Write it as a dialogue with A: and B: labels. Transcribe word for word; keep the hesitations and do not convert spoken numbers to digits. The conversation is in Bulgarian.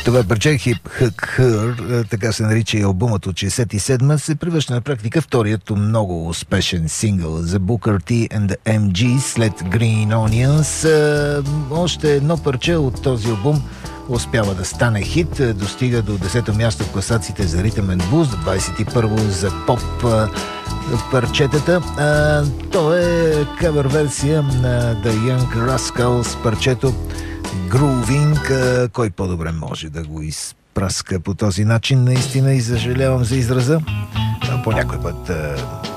A: Това парче Hip Hug Her, така се нарича и албумът от шейсет и седма, се превръща на практика вторият много успешен сингъл за Booker T and the Ем Джи след Green Onions. Още едно парче от този албум успява да стане хит, достига до десето място в класациите за Rhythm and Blues, двадесет и първо за поп парчетата. То е кавър версия на The Young Rascals, парчето Grooving. Кой по-добре може да го изпраска по този начин, наистина, и съжалявам за израза. По някой път